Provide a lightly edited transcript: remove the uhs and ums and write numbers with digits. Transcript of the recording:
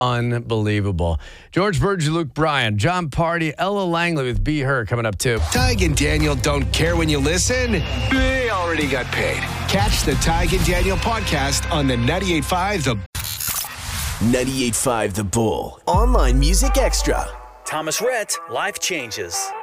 Unbelievable. George Burge, Luke Bryan, John Party, Ella Langley with Be Her coming up too. Tig and Daniel don't care when you listen. They already got paid. Catch the Tig and Daniel podcast on the 98.5 The 98.5 The Bull. Online Music Extra. Thomas Rhett, Life Changes.